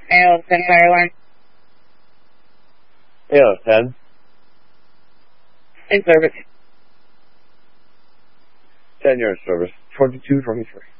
AOS 10 fire alarm. AOS 10. In service. 10 years service. 2223.